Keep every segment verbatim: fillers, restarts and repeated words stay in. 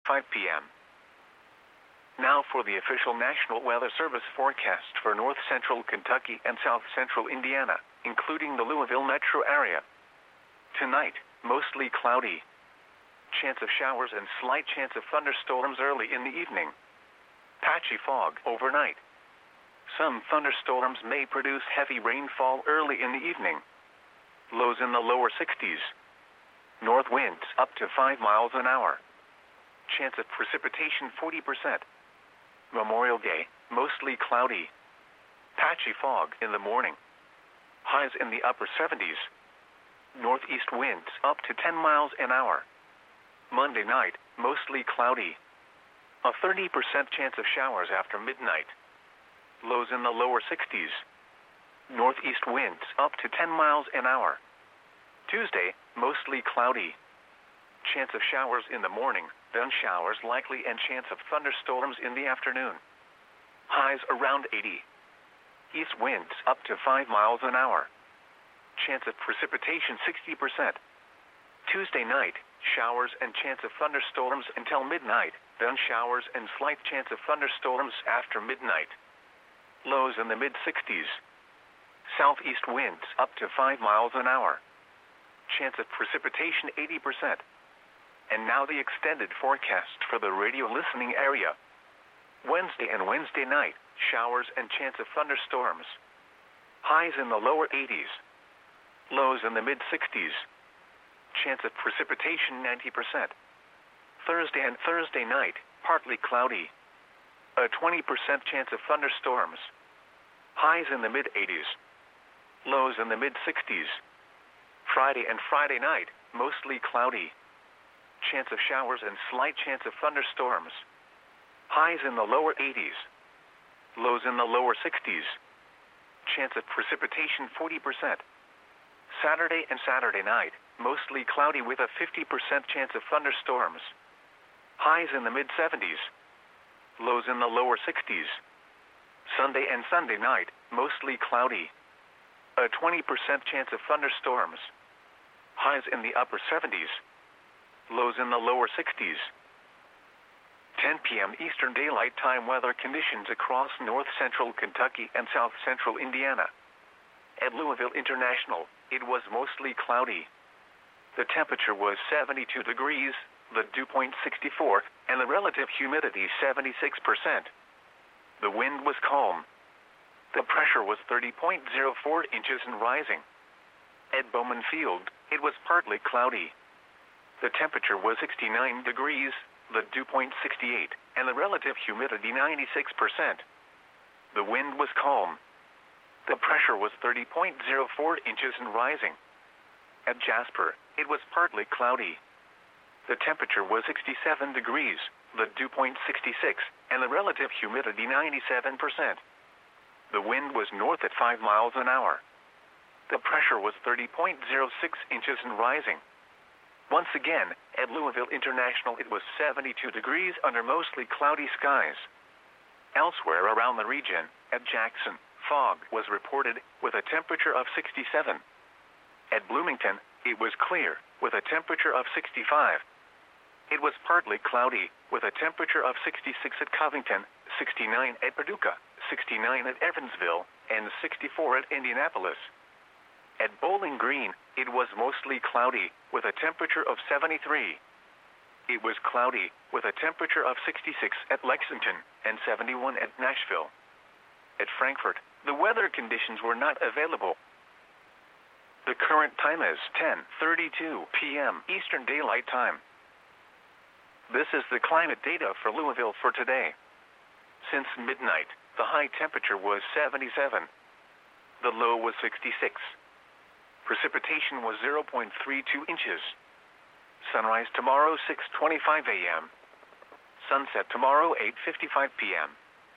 fifty-five p m Now for the official National Weather Service forecast for north central Kentucky and south central Indiana, including the Louisville metro area. Tonight, mostly cloudy. Chance of showers and slight chance of thunderstorms early in the evening. Patchy fog overnight. Some thunderstorms may produce heavy rainfall early in the evening. Lows in the lower sixties. North winds up to five miles an hour. Chance of precipitation forty percent. Memorial Day, mostly cloudy. Patchy fog in the morning. Highs in the upper seventies. Northeast winds up to ten miles an hour. Monday night, mostly cloudy. A thirty percent chance of showers after midnight. Lows in the lower sixties. Northeast winds up to ten miles an hour. Tuesday, mostly cloudy. Chance of showers in the morning, then showers likely and chance of thunderstorms in the afternoon. Highs around eighty. East winds up to five miles an hour. Chance of precipitation sixty percent. Tuesday night, showers and chance of thunderstorms until midnight, then showers and slight chance of thunderstorms after midnight. Lows in the mid sixties. Southeast winds up to five miles an hour. Chance of precipitation eighty percent. And now the extended forecast for the radio listening area. Wednesday and Wednesday night, showers and chance of thunderstorms. Highs in the lower eighties. Lows in the mid sixties. Chance of precipitation ninety percent. Thursday and Thursday night, partly cloudy. A twenty percent chance of thunderstorms. Highs in the mid eighties. Lows in the mid sixties. Friday and Friday night, mostly cloudy. Chance of showers and slight chance of thunderstorms. Highs in the lower eighties. Lows in the lower sixties. Chance of precipitation forty percent. Saturday and Saturday night, mostly cloudy with a fifty percent chance of thunderstorms. Highs in the mid seventies. Lows in the lower sixties. Sunday and Sunday night, mostly cloudy. A twenty percent chance of thunderstorms. Highs in the upper seventies. Lows in the lower sixties. ten p m Eastern Daylight Time weather conditions across north central Kentucky and south central Indiana. At Louisville International, it was mostly cloudy. The temperature was seventy-two degrees, the dew point sixty-four, and the relative humidity seventy-six percent. The wind was calm. The pressure was thirty point zero four inches and rising. At Bowman Field, it was partly cloudy. The temperature was sixty-nine degrees, the dew point sixty-eight, and the relative humidity ninety-six percent. The wind was calm. The pressure was thirty point zero four inches and rising. At Jasper, it was partly cloudy. The temperature was sixty-seven degrees, the dew point sixty-six, and the relative humidity ninety-seven percent. The wind was north at five miles an hour. The pressure was thirty point zero six inches and rising. Once again, at Louisville International it was seventy-two degrees under mostly cloudy skies. Elsewhere around the region, at Jackson, fog was reported with a temperature of sixty-seven. At Bloomington, it was clear with a temperature of sixty-five. It was partly cloudy with a temperature of sixty-six at Covington, sixty-nine at Paducah, sixty-nine at Evansville, and sixty-four at Indianapolis. At Bowling Green, it was mostly cloudy with a temperature of seventy-three. It was cloudy with a temperature of sixty-six at Lexington and seventy-one at Nashville. At Frankfort, the weather conditions were not available. The current time is ten thirty-two p m Eastern Daylight Time. This is the climate data for Louisville for today. Since midnight, the high temperature was seventy-seven. The low was sixty-six. Precipitation was zero point three two inches. Sunrise tomorrow six twenty-five a m Sunset tomorrow eight fifty-five p m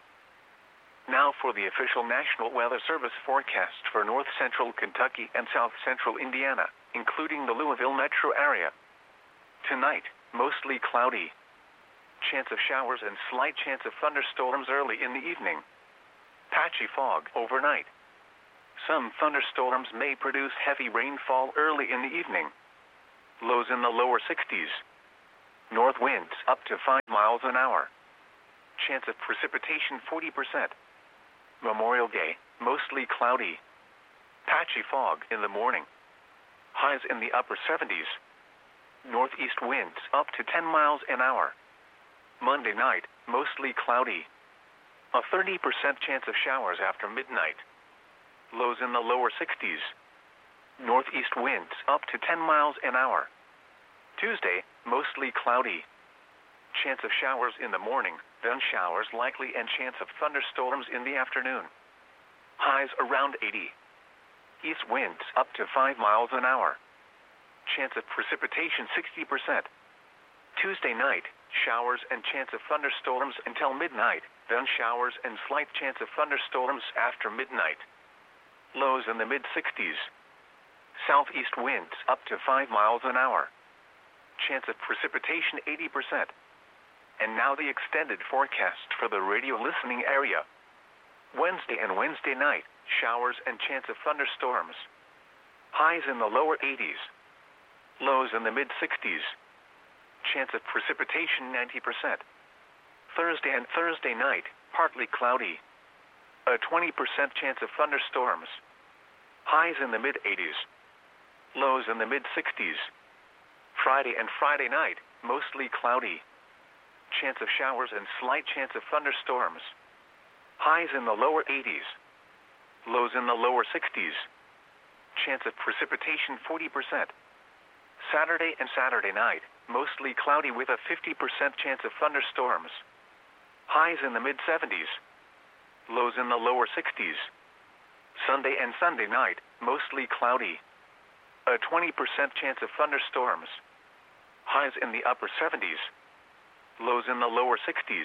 Now for the official National Weather Service forecast for north central Kentucky and south central Indiana, including the Louisville metro area. Tonight, mostly cloudy. Chance of showers and slight chance of thunderstorms early in the evening. Patchy fog overnight. Some thunderstorms may produce heavy rainfall early in the evening. Lows in the lower sixties. North winds up to five miles an hour. Chance of precipitation forty percent. Memorial Day, mostly cloudy. Patchy fog in the morning. Highs in the upper seventies. Northeast winds up to ten miles an hour. Monday night, mostly cloudy. A thirty percent chance of showers after midnight. Lows in the lower sixties. Northeast winds up to ten miles an hour. Tuesday, mostly cloudy. Chance of showers in the morning, then showers likely and chance of thunderstorms in the afternoon. Highs around eighty. East winds up to five miles an hour. Chance of precipitation sixty percent. Tuesday night, showers and chance of thunderstorms until midnight, then showers and slight chance of thunderstorms after midnight. Lows in the mid sixties. Southeast winds up to five miles an hour. Chance of precipitation eighty percent. And now the extended forecast for the radio listening area. Wednesday and Wednesday night, showers and chance of thunderstorms. Highs in the lower eighties. Lows in the mid sixties. Chance of precipitation ninety percent. Thursday and Thursday night, partly cloudy. A twenty percent chance of thunderstorms. Highs in the mid eighties. Lows in the mid sixties. Friday and Friday night, mostly cloudy. Chance of showers and slight chance of thunderstorms. Highs in the lower eighties. Lows in the lower sixties. Chance of precipitation forty percent. Saturday and Saturday night, mostly cloudy with a fifty percent chance of thunderstorms. Highs in the mid seventies. Lows in the lower sixties. Sunday and Sunday night, mostly cloudy. A twenty percent chance of thunderstorms. Highs in the upper seventies. Lows in the lower sixties.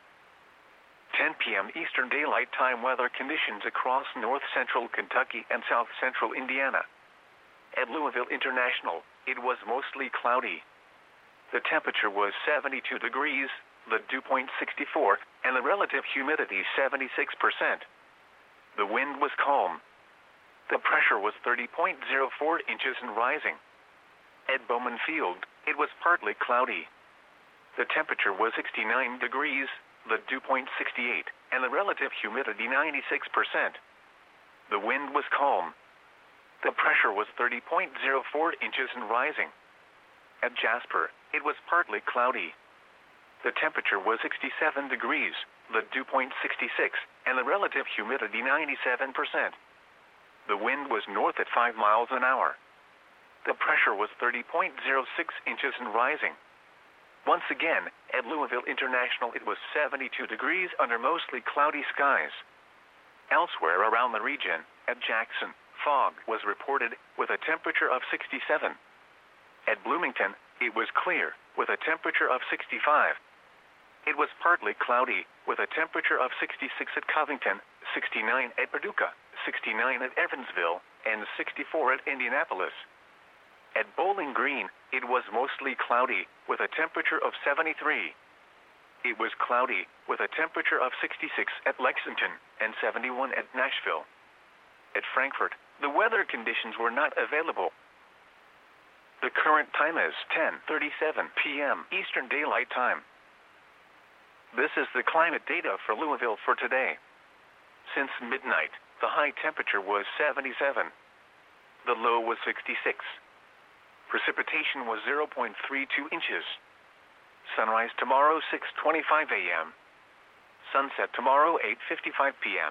ten p.m. Eastern Daylight Time weather conditions across north central Kentucky and south central Indiana. At Louisville International, it was mostly cloudy. The temperature was seventy-two degrees, the dew point sixty-four, and the relative humidity seventy-six percent. The wind was calm. The pressure was thirty point zero four inches and rising. At Bowman Field, it was partly cloudy. The temperature was sixty-nine degrees, the dew point sixty-eight, and the relative humidity ninety-six percent. The wind was calm. The pressure was thirty point zero four inches and rising. At Jasper, it was partly cloudy. The temperature was sixty-seven degrees, the dew point sixty-six, and the relative humidity ninety-seven percent. The wind was north at five miles an hour. The pressure was thirty point zero six inches and rising. Once again, at Louisville International it was seventy-two degrees under mostly cloudy skies. Elsewhere around the region, at Jackson, fog was reported with a temperature of sixty-seven. At Bloomington, it was clear with a temperature of sixty-five. It was partly cloudy with a temperature of sixty-six at Covington, sixty-nine at Paducah, sixty-nine at Evansville, and sixty-four at Indianapolis. At Bowling Green, it was mostly cloudy with a temperature of seventy-three. It was cloudy with a temperature of sixty-six at Lexington and seventy-one at Nashville. At Frankfort, the weather conditions were not available. The current time is ten thirty-seven p.m. Eastern Daylight Time. This is the climate data for Louisville for today. Since midnight, the high temperature was seventy-seven. The low was sixty-six. Precipitation was zero point three two inches. Sunrise tomorrow six twenty-five a.m. Sunset tomorrow eight fifty-five p.m.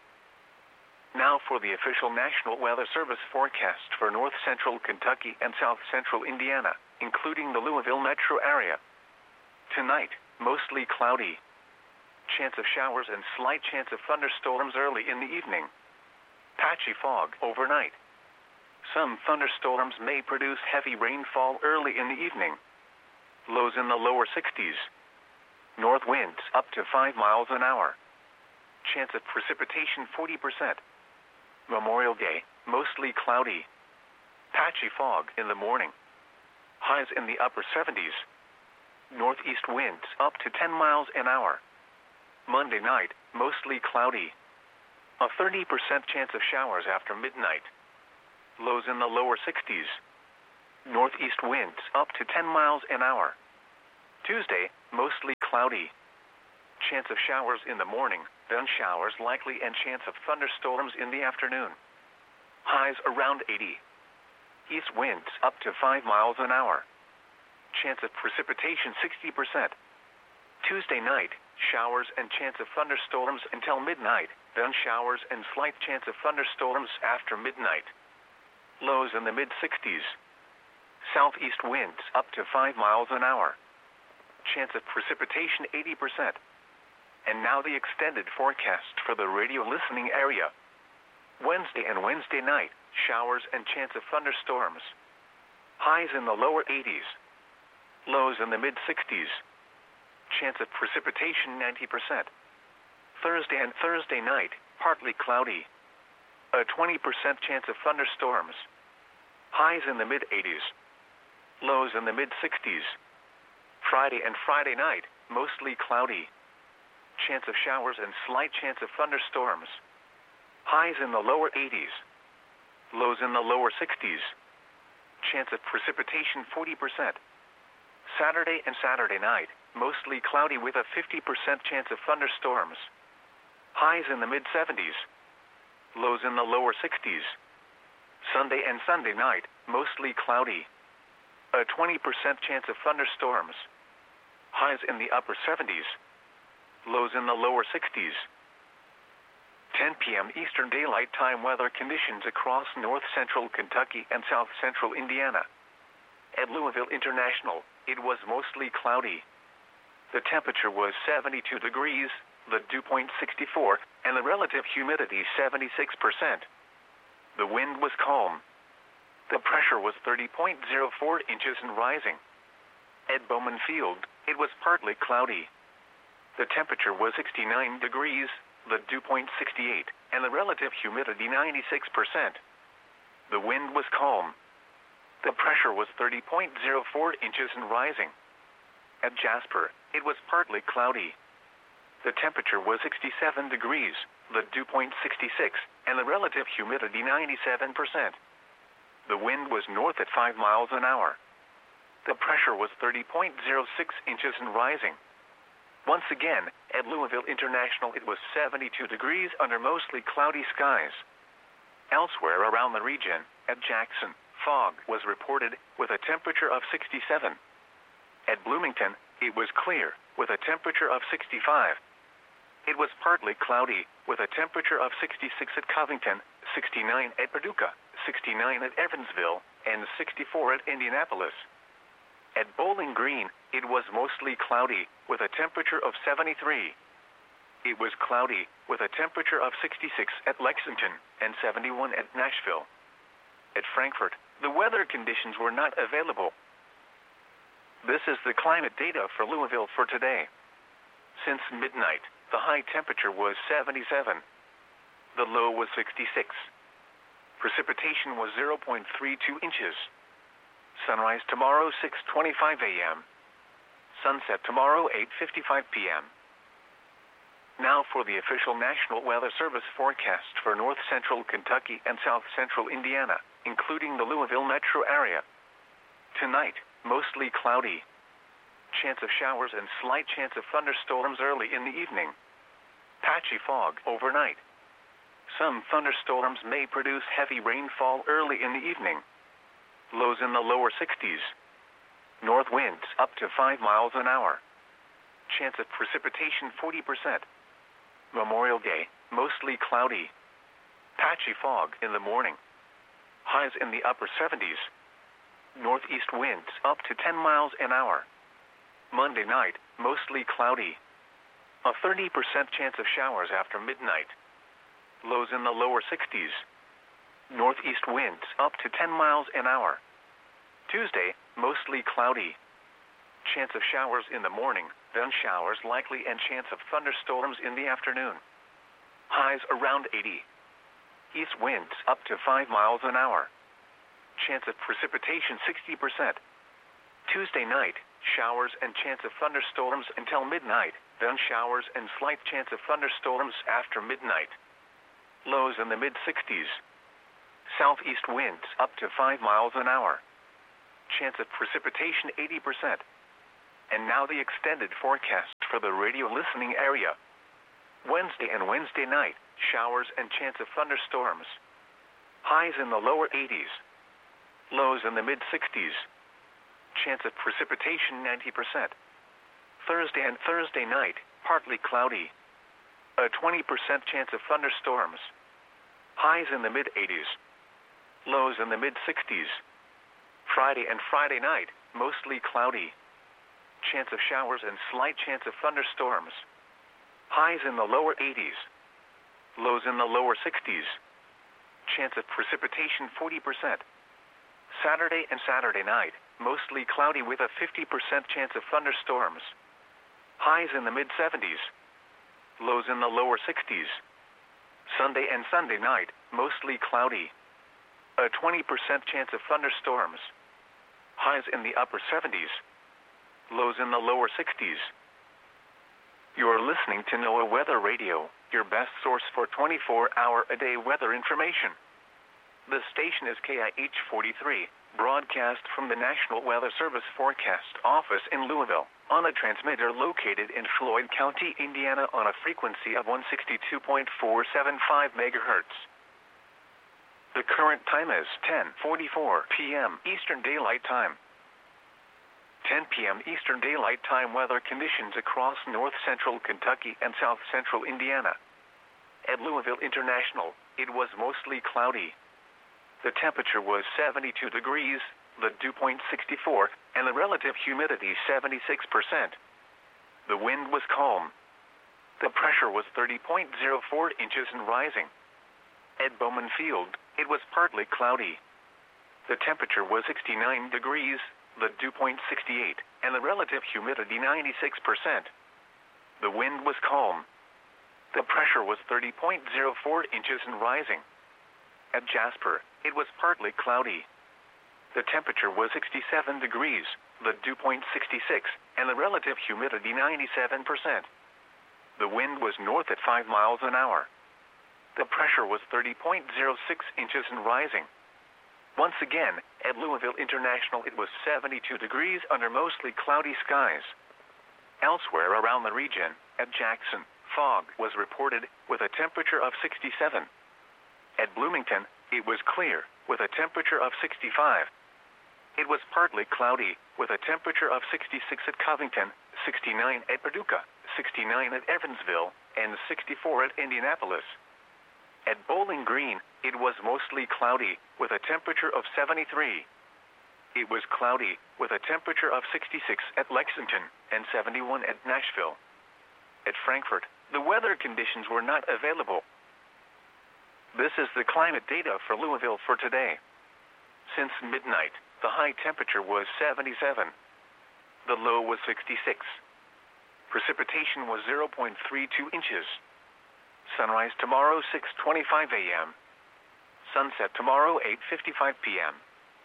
Now for the official National Weather Service forecast for north central Kentucky and south central Indiana, including the Louisville metro area. Tonight, mostly cloudy. Chance of showers and slight chance of thunderstorms early in the evening. Patchy fog overnight. Some thunderstorms may produce heavy rainfall early in the evening. Lows in the lower sixties. North winds up to five miles an hour. Chance of precipitation forty percent. Memorial Day, mostly cloudy. Patchy fog in the morning. Highs in the upper seventies. Northeast winds up to ten miles an hour. Monday night, mostly cloudy. A thirty percent chance of showers after midnight. Lows in the lower sixties. Northeast winds up to ten miles an hour. Tuesday, mostly cloudy. Chance of showers in the morning, then showers likely and chance of thunderstorms in the afternoon. Highs around eighty. East winds up to five miles an hour. Chance of precipitation sixty percent. Tuesday night, showers and chance of thunderstorms until midnight, then showers and slight chance of thunderstorms after midnight. Lows in the mid sixties. Southeast winds up to five miles an hour. Chance of precipitation eighty percent. And now the extended forecast for the radio listening area. Wednesday and Wednesday night, showers and chance of thunderstorms. Highs in the lower eighties. Lows in the mid sixties. Chance of precipitation ninety percent. Thursday and Thursday night, partly cloudy. A twenty percent chance of thunderstorms. Highs in the mid eighties. Lows in the mid sixties. Friday and Friday night, mostly cloudy. Chance of showers and slight chance of thunderstorms. Highs in the lower eighties. Lows in the lower sixties. Chance of precipitation forty percent. Saturday and Saturday night, mostly cloudy with a fifty percent chance of thunderstorms. Highs in the mid seventies. Lows in the lower sixties. Sunday and Sunday night, mostly cloudy. A twenty percent chance of thunderstorms. Highs in the upper seventies. Lows in the lower sixties. ten p m Eastern Daylight Time weather conditions across north central Kentucky and south central Indiana. At Louisville International, it was mostly cloudy. The temperature was seventy-two degrees, the dew point sixty-four, and the relative humidity seventy-six percent. The wind was calm. The pressure was thirty point zero four inches and rising. At Bowman Field, it was partly cloudy. The temperature was sixty-nine degrees, the dew point sixty-eight, and the relative humidity ninety-six percent. The wind was calm. The pressure was thirty point zero four inches and rising. At Jasper, it was partly cloudy. The temperature was sixty-seven degrees, the dew point sixty-six, and the relative humidity ninety-seven percent. The wind was north at five miles an hour. The pressure was thirty point zero six inches and rising. Once again, at Louisville International it was seventy-two degrees under mostly cloudy skies. Elsewhere around the region, at Jackson, fog was reported with a temperature of sixty-seven. At Bloomington, it was clear with a temperature of sixty-five. It was partly cloudy with a temperature of sixty-six at Covington, sixty-nine at Paducah, sixty-nine at Evansville, and sixty-four at Indianapolis. At Bowling Green, it was mostly cloudy with a temperature of seventy-three. It was cloudy with a temperature of sixty-six at Lexington and seventy-one at Nashville. At Frankfort, the weather conditions were not available. This is the climate data for Louisville for today. Since midnight, the high temperature was seventy-seven. The low was sixty-six. Precipitation was zero point three two inches. Sunrise tomorrow six twenty-five a m Sunset tomorrow eight fifty-five p m Now for the official National Weather Service forecast for north central Kentucky and south central Indiana, including the Louisville metro area. Tonight, mostly cloudy. Chance of showers and slight chance of thunderstorms early in the evening. Patchy fog overnight. Some thunderstorms may produce heavy rainfall early in the evening. Lows in the lower sixties. North winds up to five miles an hour. Chance of precipitation forty percent. Memorial Day, mostly cloudy. Patchy fog in the morning. Highs in the upper seventies. Northeast winds up to ten miles an hour. Monday night, mostly cloudy. A thirty percent chance of showers after midnight. Lows in the lower sixties. Northeast winds up to ten miles an hour. Tuesday, mostly cloudy. Chance of showers in the morning, then showers likely and chance of thunderstorms in the afternoon. Highs around eighty. East winds up to five miles an hour. Chance of precipitation sixty percent. Tuesday night, showers and chance of thunderstorms until midnight, then showers and slight chance of thunderstorms after midnight. Lows in the mid sixties. Southeast winds up to five miles an hour. Chance of precipitation eighty percent. And now the extended forecast for the radio listening area. Wednesday and Wednesday night, showers and chance of thunderstorms. Highs in the lower eighties. Lows in the mid sixties. Chance of precipitation ninety percent. Thursday and Thursday night, partly cloudy. A twenty percent chance of thunderstorms. Highs in the mid eighties. Lows in the mid sixties. Friday and Friday night, mostly cloudy. Chance of showers and slight chance of thunderstorms. Highs in the lower eighties. Lows in the lower sixties. Chance of precipitation forty percent. Saturday and Saturday night, mostly cloudy with a fifty percent chance of thunderstorms. Highs in the mid seventies. Lows in the lower sixties. Sunday and Sunday night, mostly cloudy. A twenty percent chance of thunderstorms. Highs in the upper seventies. Lows in the lower sixties. You are listening to NOAA Weather Radio, your best source for twenty-four hour a day weather information. The station is K I H forty-three, broadcast from the National Weather Service Forecast Office in Louisville, on a transmitter located in Floyd County, Indiana on a frequency of one sixty-two point four seven five megahertz. The current time is ten forty-four p m Eastern Daylight Time. ten p m Eastern Daylight Time weather conditions across north central Kentucky and south central Indiana. At Louisville International, it was mostly cloudy. The temperature was seventy-two degrees, the dew point sixty-four, and the relative humidity seventy-six percent. The wind was calm. The pressure was thirty point zero four inches and rising. At Bowman Field, it was partly cloudy. The temperature was sixty-nine degrees, the dew point sixty-eight, and the relative humidity ninety-six percent. The wind was calm. The pressure was thirty point zero four inches and rising. At Jasper, it was partly cloudy. The temperature was sixty-seven degrees, the dew point sixty-six, and the relative humidity ninety-seven percent. The wind was north at five miles an hour. The pressure was thirty point zero six inches and rising. Once again, at Louisville International it was seventy-two degrees under mostly cloudy skies. Elsewhere around the region, at Jackson, fog was reported, with a temperature of sixty-seven. At Bloomington, it was clear, with a temperature of sixty-five. It was partly cloudy, with a temperature of sixty-six at Covington, sixty-nine at Paducah, sixty-nine at Evansville, and sixty-four at Indianapolis. At Bowling Green, it was mostly cloudy, with a temperature of seventy-three. It was cloudy, with a temperature of sixty-six at Lexington, and seventy-one at Nashville. At Frankfort, the weather conditions were not available. This is the climate data for Louisville for today. Since midnight, the high temperature was seventy-seven. The low was sixty-six. Precipitation was zero point three two inches. Sunrise tomorrow six twenty-five a m Sunset tomorrow eight fifty-five p m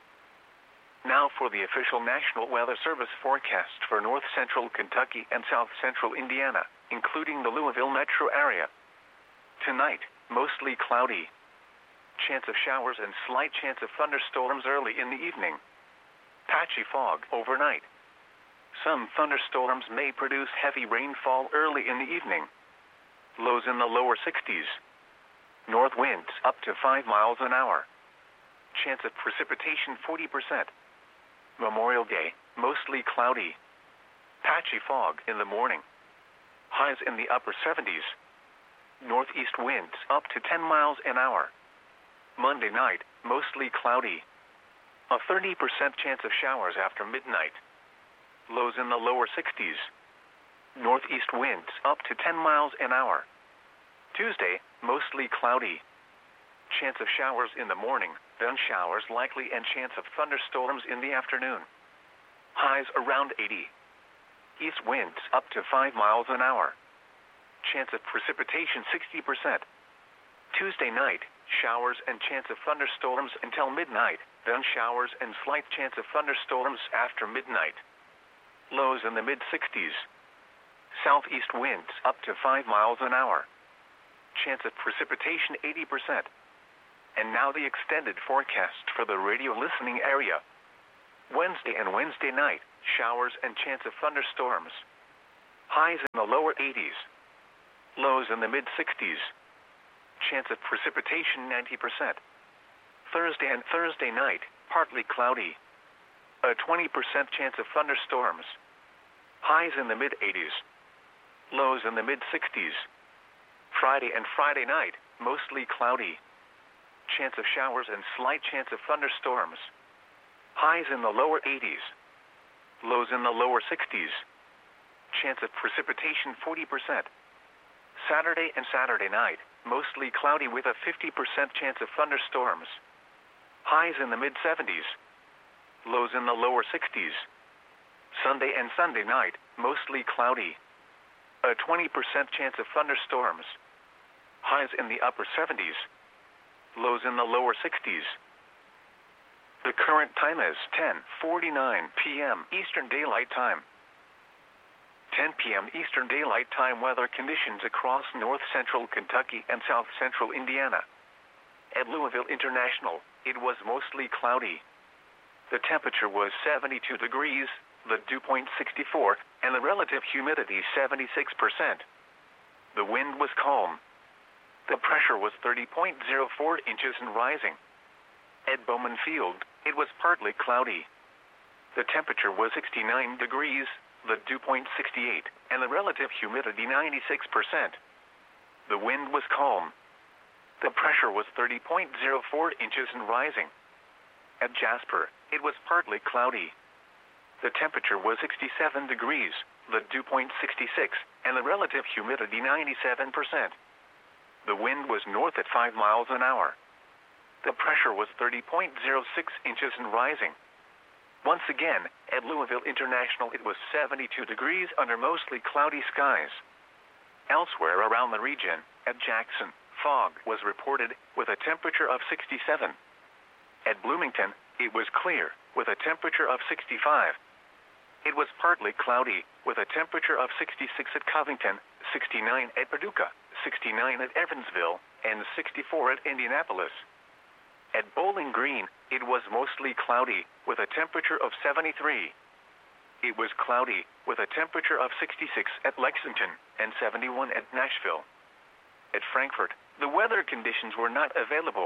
Now for the official National Weather Service forecast for north central Kentucky and south central Indiana, including the Louisville metro area. Tonight, mostly cloudy. Chance of showers and slight chance of thunderstorms early in the evening. Patchy fog overnight. Some thunderstorms may produce heavy rainfall early in the evening. Lows in the lower sixties. North winds up to five miles an hour. Chance of precipitation forty percent. Memorial Day, mostly cloudy. Patchy fog in the morning. Highs in the upper seventies. Northeast winds up to ten miles an hour. Monday night, mostly cloudy. A thirty percent chance of showers after midnight. Lows in the lower sixties. Northeast winds up to ten miles an hour. Tuesday, mostly cloudy. Chance of showers in the morning, then showers likely and chance of thunderstorms in the afternoon. Highs around eighty. East winds up to five miles an hour. Chance of precipitation sixty percent. Tuesday night, showers and chance of thunderstorms until midnight, then showers and slight chance of thunderstorms after midnight. Lows in the mid sixties. Southeast winds up to five miles an hour. Chance of precipitation eighty percent. And now the extended forecast for the radio listening area. Wednesday and Wednesday night, showers and chance of thunderstorms. Highs in the lower eighties. Lows in the mid sixties. Chance of precipitation ninety percent. Thursday and Thursday night, partly cloudy. A twenty percent chance of thunderstorms. Highs in the mid eighties. Lows in the mid sixties. Friday and Friday night, mostly cloudy. Chance of showers and slight chance of thunderstorms. Highs in the lower eighties. Lows in the lower sixties. Chance of precipitation forty percent. Saturday and Saturday night, mostly cloudy with a fifty percent chance of thunderstorms. Highs in the mid seventies. Lows in the lower sixties. Sunday and Sunday night, mostly cloudy. A twenty percent chance of thunderstorms. Highs in the upper seventies. Lows in the lower sixties. The current time is ten forty-nine p m Eastern Daylight Time. ten p m Eastern Daylight Time weather conditions across north central Kentucky and south central Indiana. At Louisville International, it was mostly cloudy. The temperature was seventy-two degrees, the dew point sixty-four, and the relative humidity seventy-six percent. The wind was calm. The pressure was thirty point zero four inches and rising. At Bowman Field, it was partly cloudy. The temperature was sixty-nine degrees, the dew point sixty-eight, and the relative humidity ninety-six percent. The wind was calm. The pressure was thirty point zero four inches and rising. At Jasper, it was partly cloudy. The temperature was sixty-seven degrees, the dew point sixty-six, and the relative humidity ninety-seven percent. The wind was north at five miles an hour. The pressure was thirty point zero six inches and rising. Once again, at Louisville International it was seventy-two degrees under mostly cloudy skies. Elsewhere around the region, at Jackson, fog was reported, with a temperature of sixty-seven. At Bloomington, it was clear, with a temperature of sixty-five. It was partly cloudy, with a temperature of sixty-six at Covington, sixty-nine at Paducah, sixty-nine at Evansville, and sixty-four at Indianapolis. At Bowling Green, it was mostly cloudy, with a temperature of seventy-three. It was cloudy, with a temperature of sixty-six at Lexington, and seventy-one at Nashville. At Frankfort, the weather conditions were not available.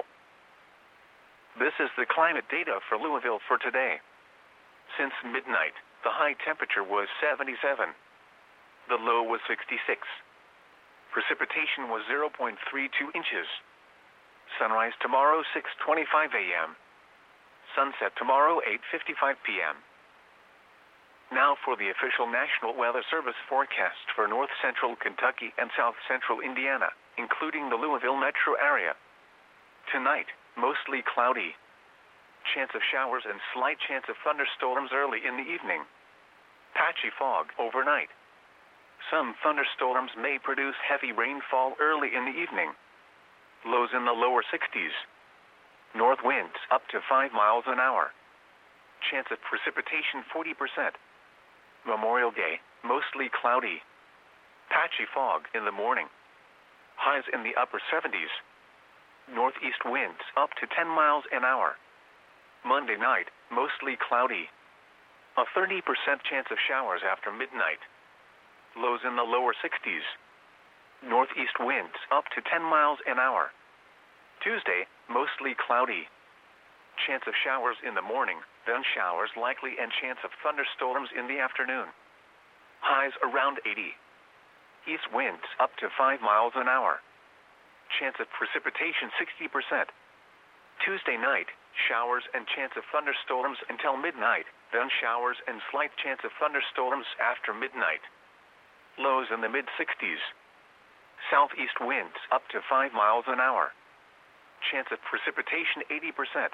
This is the climate data for Louisville for today. Since midnight, the high temperature was seventy-seven. The low was sixty-six. Precipitation was zero point three two inches. Sunrise tomorrow six twenty-five a m Sunset tomorrow eight fifty-five p m Now for the official National Weather Service forecast for north central Kentucky and south central Indiana, including the Louisville metro area. Tonight, mostly cloudy. Chance of showers and slight chance of thunderstorms early in the evening. Patchy fog overnight. Some thunderstorms may produce heavy rainfall early in the evening. Lows in the lower sixties. North winds up to five miles an hour. Chance of precipitation forty percent. Memorial Day, mostly cloudy. Patchy fog in the morning. Highs in the upper seventies. Northeast winds up to ten miles an hour. Monday night, mostly cloudy. A thirty percent chance of showers after midnight. Lows in the lower sixties. Northeast winds up to ten miles an hour. Tuesday, mostly cloudy. Chance of showers in the morning, then showers likely and chance of thunderstorms in the afternoon. Highs around eighty. East winds up to five miles an hour. Chance of precipitation sixty percent. Tuesday night, showers and chance of thunderstorms until midnight, then showers and slight chance of thunderstorms after midnight. Lows in the mid sixties. Southeast winds up to five miles an hour. Chance of precipitation eighty percent.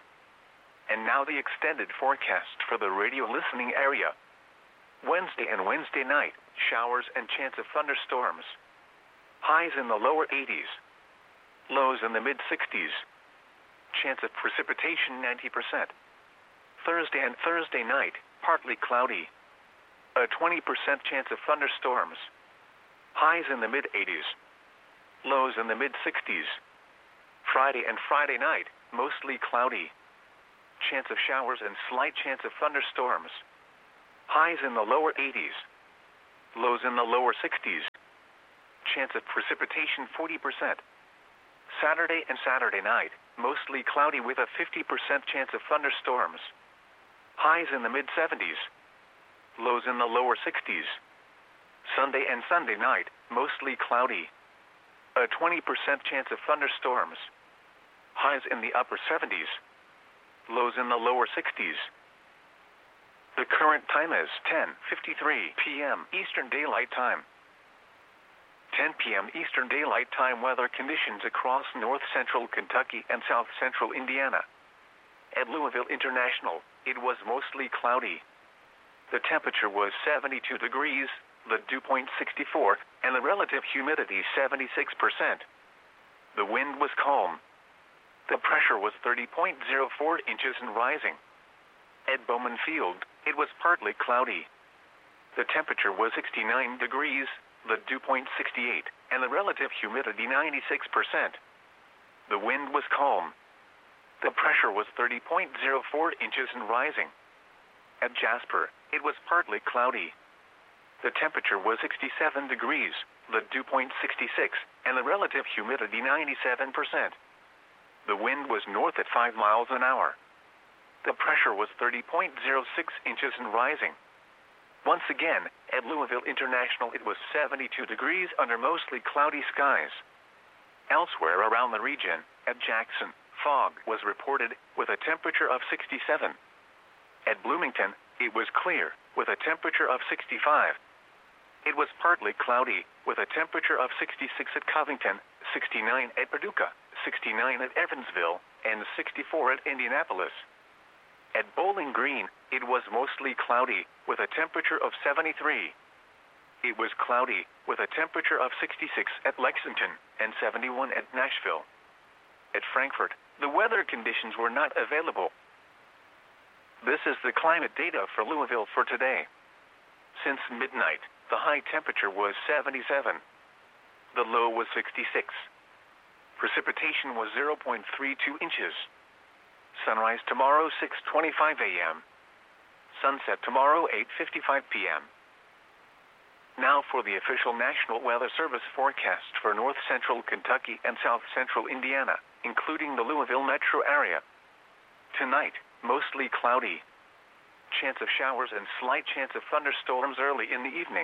And now the extended forecast for the radio listening area. Wednesday and Wednesday night, showers and chance of thunderstorms. Highs in the lower eighties. Lows in the mid sixties. Chance of precipitation ninety percent. Thursday and Thursday night, partly cloudy. A twenty percent chance of thunderstorms. Highs in the mid eighties. Lows in the mid sixties. Friday and Friday night, mostly cloudy. Chance of showers and slight chance of thunderstorms. Highs in the lower eighties. Lows in the lower sixties. Chance of precipitation forty percent. Saturday and Saturday night, mostly cloudy with a fifty percent chance of thunderstorms. Highs in the mid seventies. Lows in the lower sixties. Sunday and Sunday night, mostly cloudy. A twenty percent chance of thunderstorms. Highs in the upper seventies. Lows in the lower sixties. The current time is ten fifty-three p m Eastern Daylight Time. ten p m Eastern Daylight Time weather conditions across north central Kentucky and south central Indiana. At Louisville International, it was mostly cloudy. The temperature was seventy-two degrees, the dew point sixty-four, and the relative humidity seventy-six percent. The wind was calm. The pressure was thirty point zero four inches and rising. At Bowman Field, it was partly cloudy. The temperature was sixty-nine degrees, the dew point sixty-eight, and the relative humidity ninety-six percent. The wind was calm. The pressure was thirty point zero four inches and rising. At Jasper, it was partly cloudy. The temperature was sixty-seven degrees, the dew point sixty-six, and the relative humidity ninety-seven percent. The wind was north at five miles an hour. The pressure was thirty point zero six inches and rising. Once again, at Louisville International it was seventy-two degrees under mostly cloudy skies. Elsewhere around the region, at Jackson, fog was reported, with a temperature of sixty-seven. At Bloomington, it was clear, with a temperature of sixty-five. It was partly cloudy, with a temperature of sixty-six at Covington, sixty-nine at Paducah, sixty-nine at Evansville, and sixty-four at Indianapolis. At Bowling Green, it was mostly cloudy, with a temperature of seventy-three. It was cloudy, with a temperature of sixty-six at Lexington, and seventy-one at Nashville. At Frankfort, the weather conditions were not available. This is the climate data for Louisville for today. Since midnight, the high temperature was seventy-seven. The low was sixty-six. Precipitation was zero point three two inches. Sunrise tomorrow six twenty-five a m Sunset tomorrow eight fifty-five p m Now for the official National Weather Service forecast for north central Kentucky and south central Indiana, including the Louisville metro area. Tonight, mostly cloudy. Chance of showers and slight chance of thunderstorms early in the evening.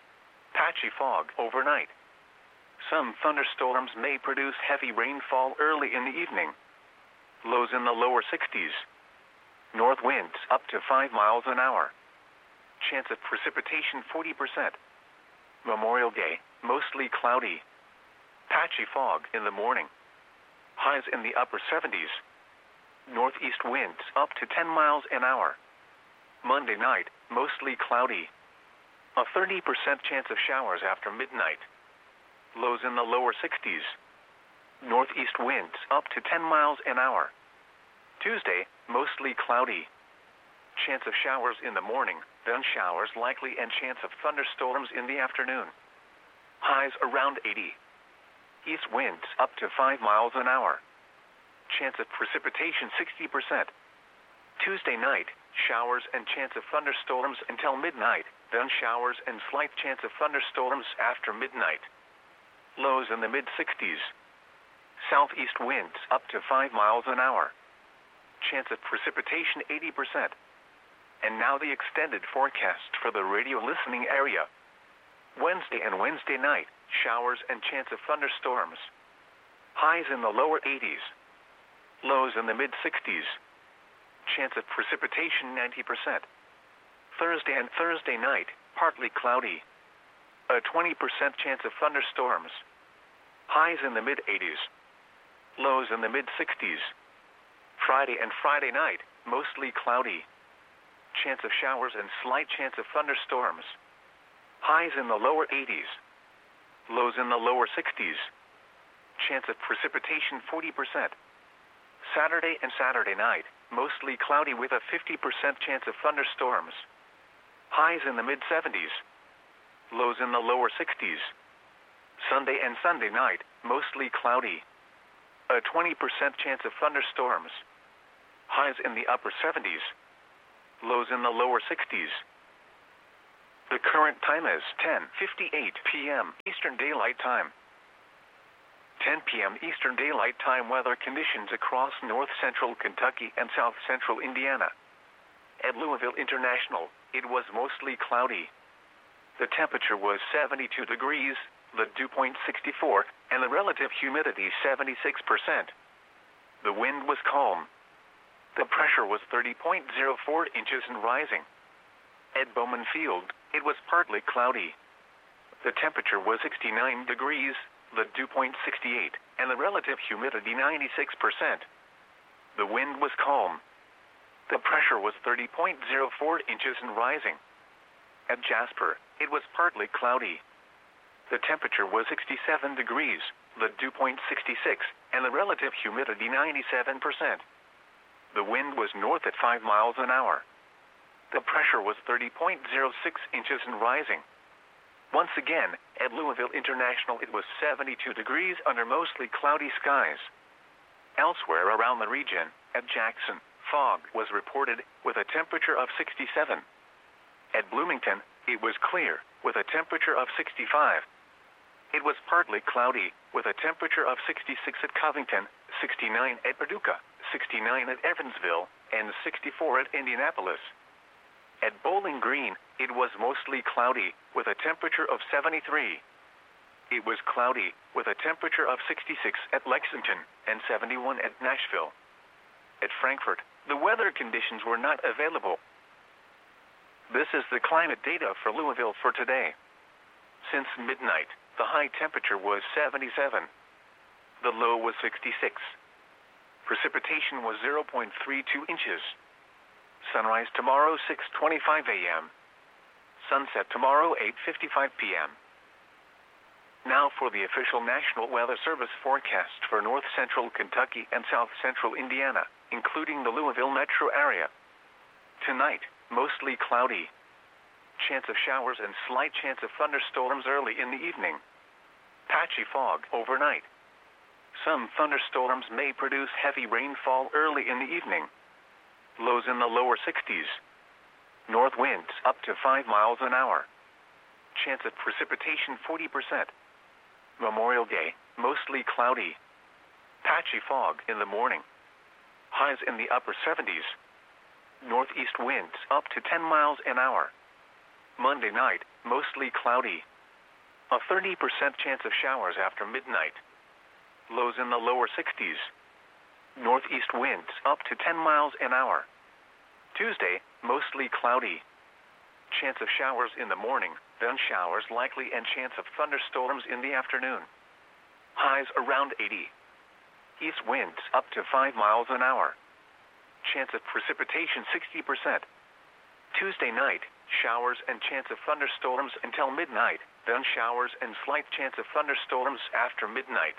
Patchy fog overnight. Some thunderstorms may produce heavy rainfall early in the evening. Lows in the lower sixties. North winds up to five miles an hour. Chance of precipitation forty percent. Memorial Day, mostly cloudy. Patchy fog in the morning. Highs in the upper seventies. Northeast winds up to ten miles an hour. Monday night, mostly cloudy. A thirty percent chance of showers after midnight. Lows in the lower sixties. Northeast winds up to ten miles an hour. Tuesday, mostly cloudy. Chance of showers in the morning, then showers likely and chance of thunderstorms in the afternoon. Highs around eighty. East winds up to five miles an hour. Chance of precipitation sixty percent. Tuesday night, showers and chance of thunderstorms until midnight, then showers and slight chance of thunderstorms after midnight. Lows in the mid sixties. Southeast winds up to five miles an hour. Chance of precipitation eighty percent. And now the extended forecast for the radio listening area. Wednesday and Wednesday night, showers and chance of thunderstorms. Highs in the lower eighties. Lows in the mid sixties. Chance of precipitation ninety percent. Thursday and Thursday night, partly cloudy. A twenty percent chance of thunderstorms. Highs in the mid eighties. Lows in the mid sixties. Friday and Friday night, mostly cloudy. Chance of showers and slight chance of thunderstorms. Highs in the lower eighties. Lows in the lower sixties. Chance of precipitation forty percent. Saturday and Saturday night, mostly cloudy with a fifty percent chance of thunderstorms. Highs in the mid seventies. Lows in the lower sixties. Sunday and Sunday night, mostly cloudy. A twenty percent chance of thunderstorms. Highs in the upper seventies. Lows in the lower sixties. The current time is ten fifty-eight p m Eastern Daylight Time. ten p m Eastern Daylight Time weather conditions across north central Kentucky and south central Indiana. At Louisville International, it was mostly cloudy. The temperature was seventy-two degrees, the dew point sixty-four, and the relative humidity seventy-six percent. The wind was calm. The pressure was thirty point zero four inches and rising. At Bowman Field, it was partly cloudy. The temperature was sixty-nine degrees, the dew point sixty-eight, and the relative humidity ninety-six percent. The wind was calm. The pressure was thirty point zero four inches and rising. At Jasper, it was partly cloudy. The temperature was sixty-seven degrees, the dew point sixty-six, and the relative humidity ninety-seven percent. The wind was north at five miles an hour. The pressure was thirty point zero six inches and rising. Once again, at Louisville International it was seventy-two degrees under mostly cloudy skies. Elsewhere around the region, at Jackson, fog was reported, with a temperature of sixty-seven. At Bloomington, it was clear, with a temperature of sixty-five. It was partly cloudy, with a temperature of sixty-six at Covington, sixty-nine at Paducah, sixty-nine at Evansville, and sixty-four at Indianapolis. At Bowling Green, it was mostly cloudy, with a temperature of seventy-three. It was cloudy, with a temperature of sixty-six at Lexington, and seventy-one at Nashville. At Frankfort, the weather conditions were not available. This is the climate data for Louisville for today. Since midnight, the high temperature was seventy-seven. The low was sixty-six. Precipitation was zero point three two inches. Sunrise tomorrow six twenty-five a m Sunset tomorrow eight fifty-five p m Now for the official National Weather Service forecast for north central Kentucky and south central Indiana, including the Louisville metro area. Tonight, mostly cloudy. Chance of showers and slight chance of thunderstorms early in the evening. Patchy fog overnight. Some thunderstorms may produce heavy rainfall early in the evening. Lows in the lower sixties. North winds up to five miles an hour. Chance of precipitation forty percent. Memorial Day, mostly cloudy. Patchy fog in the morning. Highs in the upper seventies. Northeast winds up to ten miles an hour. Monday night, mostly cloudy. A thirty percent chance of showers after midnight. Lows in the lower sixties. Northeast winds up to ten miles an hour. Tuesday, mostly cloudy. Chance of showers in the morning, then showers likely and chance of thunderstorms in the afternoon. Highs around eighty. East winds up to five miles an hour. Chance of precipitation sixty percent. Tuesday night, showers and chance of thunderstorms until midnight, then showers and slight chance of thunderstorms after midnight.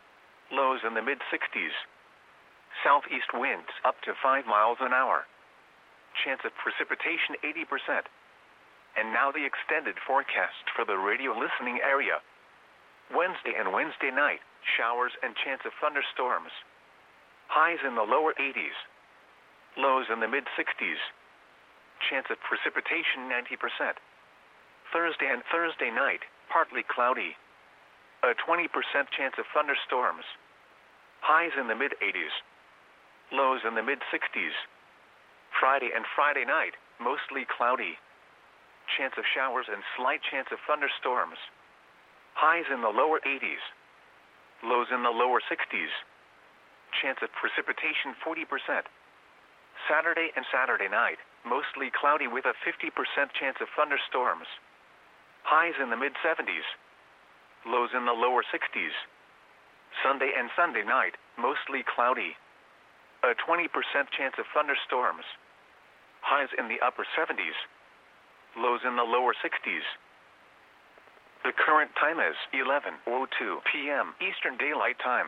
Lows in the mid-sixties. Southeast winds up to five miles an hour. Chance of precipitation eighty percent. And now the extended forecast for the radio listening area. Wednesday and Wednesday night, showers and chance of thunderstorms. Highs in the lower eighties. Lows in the mid-sixties. Chance of precipitation ninety percent. Thursday and Thursday night, partly cloudy. A twenty percent chance of thunderstorms. Highs in the mid-eighties. Lows in the mid-sixties. Friday and Friday night, mostly cloudy. Chance of showers and slight chance of thunderstorms. Highs in the lower eighties. Lows in the lower sixties. Chance of precipitation forty percent. Saturday and Saturday night, mostly cloudy with a fifty percent chance of thunderstorms. Highs in the mid-seventies. Lows in the lower sixties. Sunday and Sunday night, mostly cloudy. A twenty percent chance of thunderstorms. Highs in the upper seventies. Lows in the lower sixties. The current time is eleven oh two p m Eastern Daylight Time.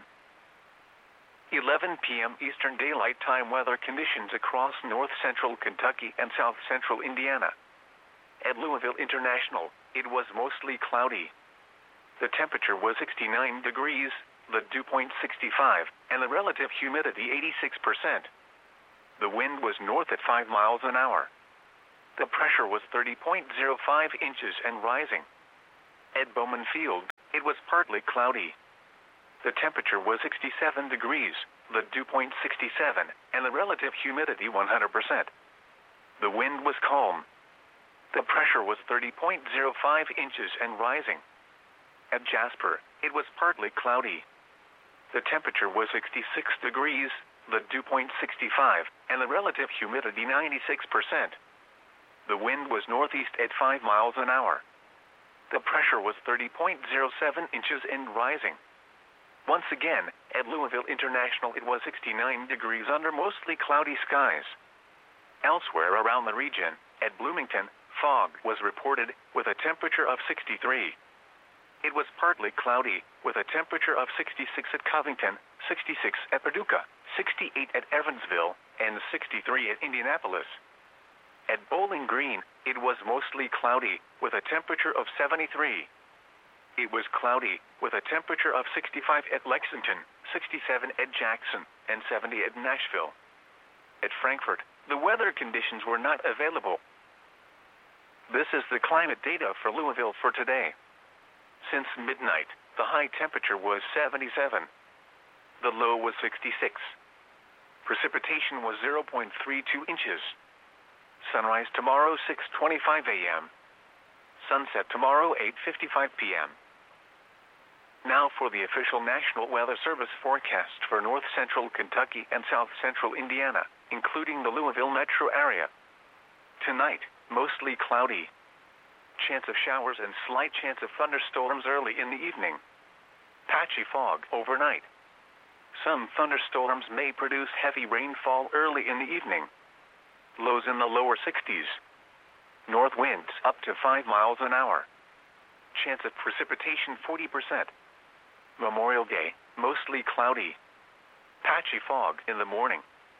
eleven p m Eastern Daylight Time weather conditions across north central Kentucky and south central Indiana. At Louisville International, it was mostly cloudy. The temperature was sixty-nine degrees, the dew point sixty-five, and the relative humidity eighty-six percent. The wind was north at five miles an hour. The pressure was thirty point zero five inches and rising. At Bowman Field, it was partly cloudy. The temperature was sixty-seven degrees, the dew point sixty-seven, and the relative humidity one hundred percent. The wind was calm. The pressure was thirty point zero five inches and rising. At Jasper, it was partly cloudy. The temperature was sixty-six degrees, the dew point sixty-five, and the relative humidity ninety-six percent. The wind was northeast at five miles an hour. The pressure was thirty point zero seven inches and rising. Once again, at Louisville International it was sixty-nine degrees under mostly cloudy skies. Elsewhere around the region, at Bloomington, fog was reported, with a temperature of sixty-three. It was partly cloudy, with a temperature of sixty-six at Covington, sixty-six at Paducah, sixty-eight at Evansville, and sixty-three at Indianapolis. At Bowling Green, it was mostly cloudy, with a temperature of seventy-three. It was cloudy, with a temperature of sixty-five at Lexington, sixty-seven at Jackson, and seventy at Nashville. At Frankfort, the weather conditions were not available. This is the climate data for Louisville for today. Since midnight, the high temperature was seventy-seven. The low was sixty-six. Precipitation was zero point three two inches. Sunrise tomorrow six twenty-five a m Sunset tomorrow eight fifty-five p m Now for the official National Weather Service forecast for north central Kentucky and south central Indiana, including the Louisville metro area. Tonight, mostly cloudy. Chance of showers and slight chance of thunderstorms early in the evening. Patchy fog overnight. Some thunderstorms may produce heavy rainfall early in the evening. Lows in the lower sixties. North winds up to five miles an hour. Chance of precipitation forty percent. Memorial Day, mostly cloudy. Patchy fog in the morning.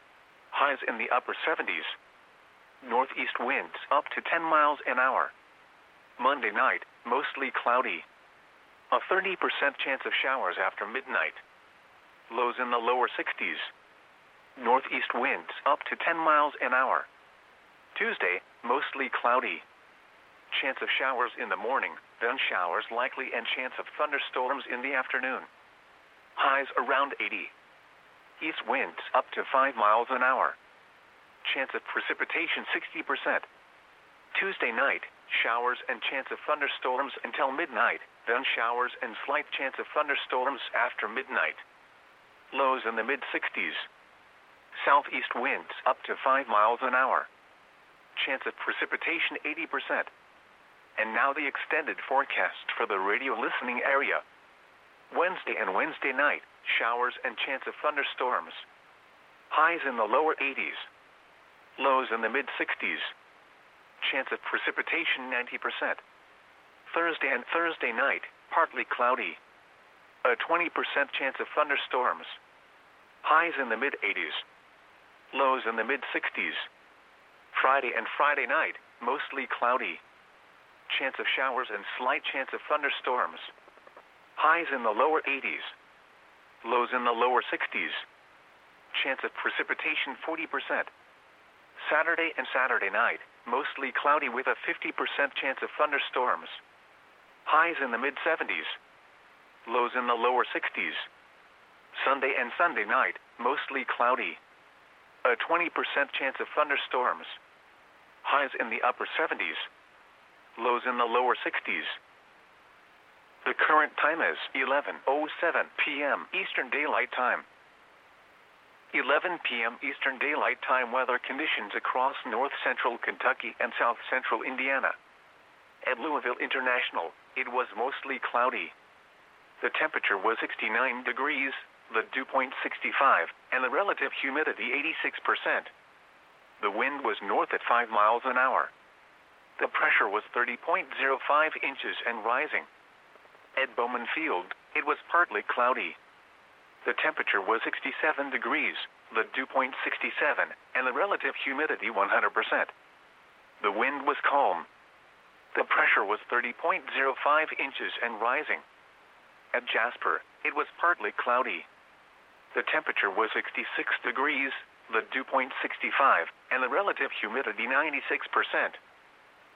Highs in the upper seventies. Northeast winds up to ten miles an hour. Monday night, mostly cloudy. A thirty percent chance of showers after midnight. Lows in the lower sixties. Northeast winds up to ten miles an hour. Tuesday, mostly cloudy. Chance of showers in the morning, then showers likely and chance of thunderstorms in the afternoon. Highs around eighty. East winds up to five miles an hour. Chance of precipitation sixty percent. Tuesday night, showers and chance of thunderstorms until midnight, then showers and slight chance of thunderstorms after midnight. Lows in the mid-sixties. Southeast winds up to five miles an hour. Chance of precipitation eighty percent. And now the extended forecast for the radio listening area. Wednesday and Wednesday night, showers and chance of thunderstorms. Highs in the lower eighties. Lows in the mid-sixties. Chance of precipitation ninety percent. Thursday and Thursday night, partly cloudy. A twenty percent chance of thunderstorms. Highs in the mid-eighties. Lows in the mid-sixties. Friday and Friday night, mostly cloudy. Chance of showers and slight chance of thunderstorms. Highs in the lower eighties. Lows in the lower sixties. Chance of precipitation forty percent. Saturday and Saturday night, mostly cloudy with a fifty percent chance of thunderstorms. Highs in the mid-seventies. Lows in the lower sixties. Sunday and Sunday night, mostly cloudy. A twenty percent chance of thunderstorms. Highs in the upper seventies. Lows in the lower sixties. The current time is eleven oh seven p m Eastern Daylight Time. eleven p m Eastern Daylight Time weather conditions across north central Kentucky and south central Indiana. At Louisville International, it was mostly cloudy. The temperature was sixty-nine degrees, the dew point sixty-five, and the relative humidity eighty-six percent. The wind was north at five miles an hour. The pressure was thirty point zero five inches and rising. At Bowman Field, it was partly cloudy. The temperature was sixty-seven degrees, the dew point sixty-seven, and the relative humidity one hundred percent. The wind was calm. The pressure was thirty point zero five inches and rising. At Jasper, it was partly cloudy. The temperature was sixty-six degrees, the dew point sixty-five, and the relative humidity ninety-six percent.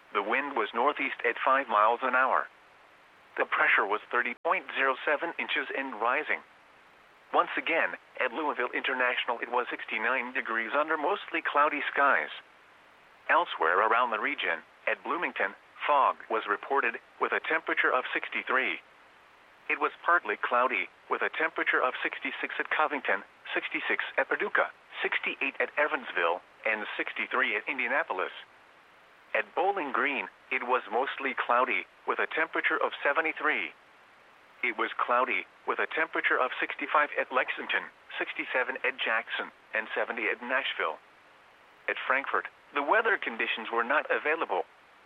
The wind was northeast at five miles an hour. The pressure was thirty point zero seven inches and rising. Once again, at Louisville International it was sixty-nine degrees under mostly cloudy skies. Elsewhere around the region, at Bloomington, fog was reported with a temperature of sixty-three. It was partly cloudy with a temperature of sixty-six at Covington, sixty-six at Paducah, sixty-eight at Evansville, and sixty-three at Indianapolis. At Bowling Green, it was mostly cloudy with a temperature of seventy-three. It was cloudy with a temperature of sixty-five at Lexington, sixty-seven at Jackson, and seventy at Nashville. At Frankfort, the weather conditions were not available.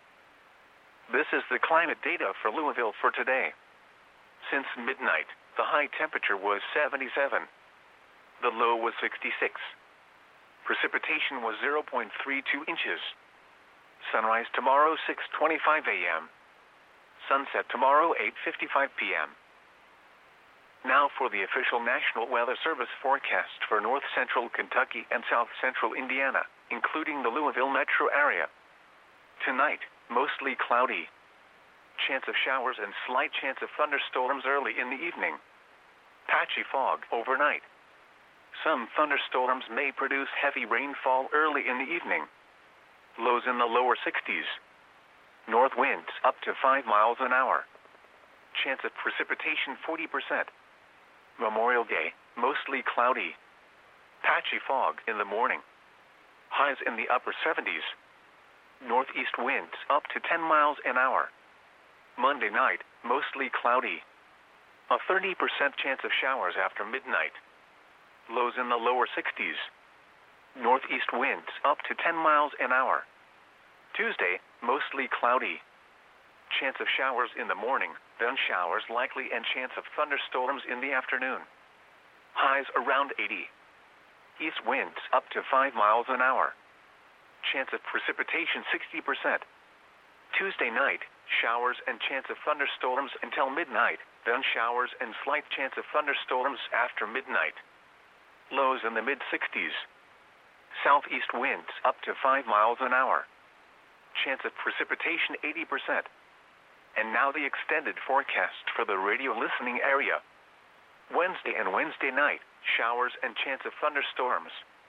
This is the climate data for Louisville for today. Since midnight, the high temperature was seventy-seven. The low was sixty-six. Precipitation was zero point three two inches. Sunrise tomorrow six twenty-five a m Sunset tomorrow eight fifty-five p m Now for the official National Weather Service forecast for north central Kentucky and south central Indiana, including the Louisville metro area. Tonight, mostly cloudy. Chance of showers and slight chance of thunderstorms early in the evening. Patchy fog overnight. Some thunderstorms may produce heavy rainfall early in the evening. Lows in the lower sixties. North winds up to five miles an hour. Chance of precipitation forty percent. Memorial Day, mostly cloudy. Patchy fog in the morning. Highs in the upper seventies. Northeast winds up to ten miles an hour. Monday night, mostly cloudy. A thirty percent chance of showers after midnight. Lows in the lower sixties. Northeast winds up to ten miles an hour. Tuesday, mostly cloudy. Chance of showers in the morning, then showers likely and chance of thunderstorms in the afternoon. Highs around eighty. East winds up to five miles an hour. Chance of precipitation sixty percent. Tuesday night, showers and chance of thunderstorms until midnight, then showers and slight chance of thunderstorms after midnight. Lows in the mid-sixties. Southeast winds up to five miles an hour. Chance of precipitation eighty percent. And now the extended forecast for the radio listening area. Wednesday and Wednesday night, showers and chance of thunderstorms.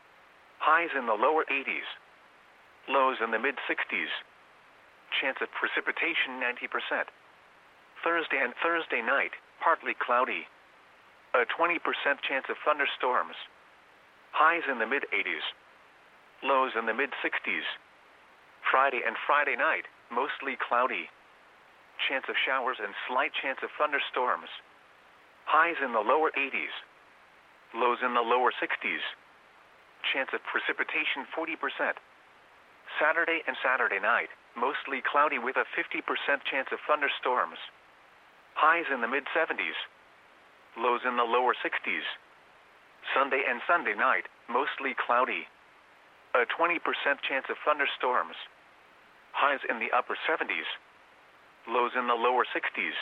Highs in the lower eighties. Lows in the mid-sixties. Chance of precipitation ninety percent. Thursday and Thursday night, partly cloudy. A twenty percent chance of thunderstorms. Highs in the mid-eighties. Lows in the mid-sixties. Friday and Friday night, mostly cloudy. Chance of showers and slight chance of thunderstorms. Highs in the lower eighties. Lows in the lower sixties. Chance of precipitation forty percent. Saturday and Saturday night, mostly cloudy with a fifty percent chance of thunderstorms. Highs in the mid-seventies. Lows in the lower sixties. Sunday and Sunday night, mostly cloudy. A twenty percent chance of thunderstorms. Highs in the upper seventies. Lows in the lower sixties.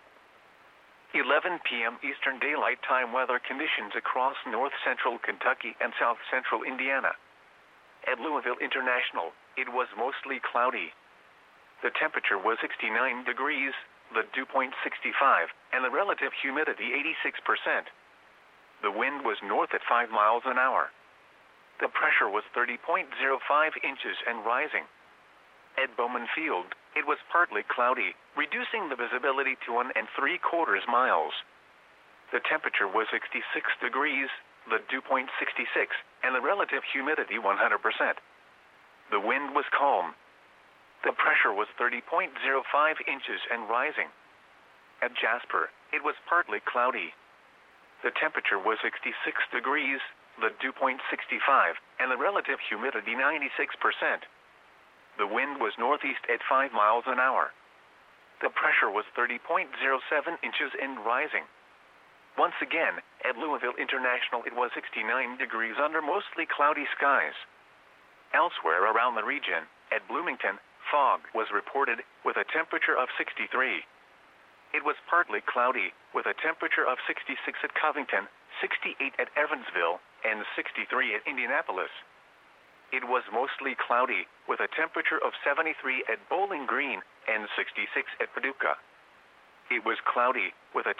eleven p m Eastern Daylight Time weather conditions across north central Kentucky and south central Indiana. At Louisville International, it was mostly cloudy. The temperature was sixty-nine degrees, the dew point sixty-five, and the relative humidity eighty-six percent. The wind was north at five miles an hour. The pressure was thirty point zero five inches and rising. At Bowman Field, it was partly cloudy, reducing the visibility to one and three quarters miles. The temperature was sixty-six degrees, the dew point sixty-six, and the relative humidity one hundred percent. The wind was calm. The pressure was thirty point zero five inches and rising. At Jasper, it was partly cloudy. The temperature was sixty-six degrees, the dew point sixty-five, and the relative humidity ninety-six percent. The wind was northeast at five miles an hour. The pressure was thirty point zero seven inches and rising. Once again, at Louisville International it was sixty-nine degrees under mostly cloudy skies. Elsewhere around the region, at Bloomington, fog was reported with a temperature of sixty-three. It was partly cloudy with a temperature of sixty-six at Covington, sixty-eight at Evansville, and sixty-three at Indianapolis. It was mostly cloudy, with a temperature of seventy-three at Bowling Green and sixty-six at Paducah. It was cloudy, with a